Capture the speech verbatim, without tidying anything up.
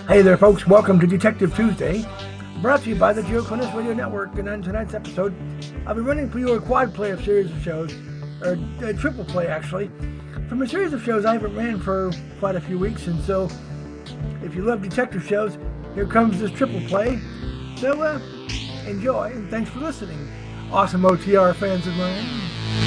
Hey there, folks. Welcome to Detective Tuesday, brought to you by the Joe Clunas Radio Network. And on tonight's episode, I'll be running for you a quad play of series of shows, or a triple play, actually, from a series of shows I haven't ran for quite a few weeks. And so, if you love detective shows, here comes this triple play. So, uh, enjoy, and thanks for listening. Awesome O T R fans of mine.